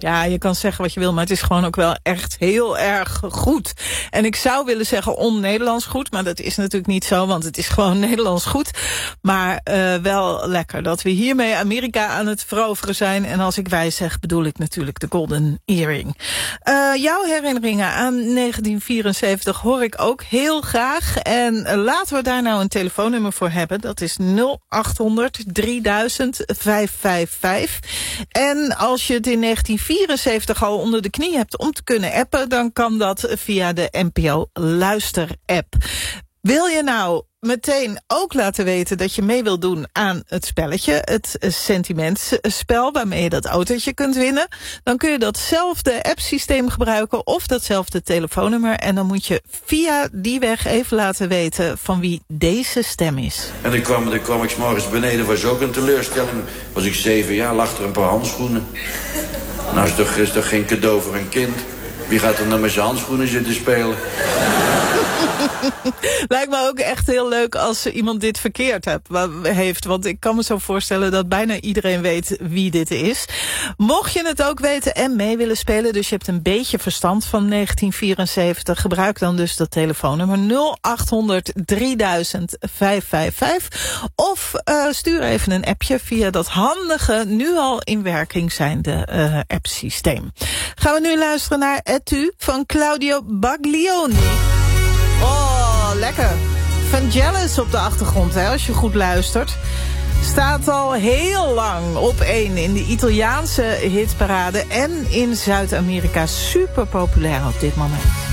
Ja, je kan zeggen wat je wil, maar het is gewoon ook wel echt heel erg goed. En ik zou willen zeggen on-Nederlands goed, maar dat is natuurlijk niet zo, want het is gewoon Nederlands goed. Maar wel lekker dat we hiermee Amerika aan het veroveren zijn. En als ik wij zeg, bedoel ik natuurlijk de Golden Earring. Jouw herinneringen aan 1974 hoor ik ook heel graag. En laten we daar nou een telefoonnummer voor hebben. Dat is 0800 3000 555. En als je het in 1974 al onder de knie hebt om te kunnen appen, dan kan dat via de NPO Luister-app. Wil je nou meteen ook laten weten dat je mee wil doen aan het spelletje, het sentimentsspel waarmee je dat autootje kunt winnen, dan kun je datzelfde appsysteem gebruiken of datzelfde telefoonnummer en dan moet je via die weg even laten weten van wie deze stem is. En dan kwam ik 's morgens beneden, was ook een teleurstelling. Was ik 7 jaar, lag er een paar handschoenen. Nou is toch geen cadeau voor een kind? Wie gaat er nou met zijn handschoenen zitten spelen? Lijkt me ook echt heel leuk als iemand dit verkeerd heeft. Want ik kan me zo voorstellen dat bijna iedereen weet wie dit is. Mocht je het ook weten en mee willen spelen, dus je hebt een beetje verstand van 1974, gebruik dan dus dat telefoonnummer 0800 3000 555. Of stuur even een appje via dat handige, nu al in werking zijnde appsysteem. Gaan we nu luisteren naar Et tu van Claudio Baglioni. Oh, lekker. Vangelis op de achtergrond, hè, als je goed luistert. Staat al heel lang op 1 in de Italiaanse hitparade en in Zuid-Amerika super populair op dit moment.